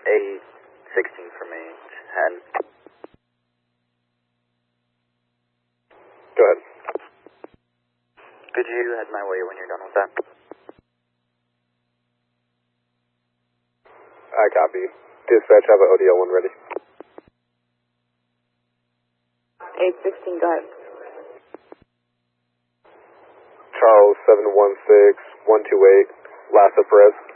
816 for me. And go ahead. Could you head my way when you're done with that? I copy. Dispatch, have an ODL 1 ready. 816, go ahead. Charles 716 128, Lassa Perez.